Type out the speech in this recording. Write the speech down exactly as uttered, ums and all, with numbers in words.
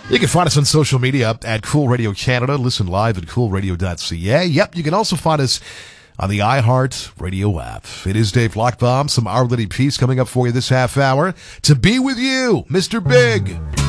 You can find us on social media at Cool Radio Canada. Listen live at cool radio dot c a. Yep, you can also find us on the iHeart Radio app. It is Dave Lockbaum. Some Our Lady Peace coming up for you this half hour. To be with you, Mister Big.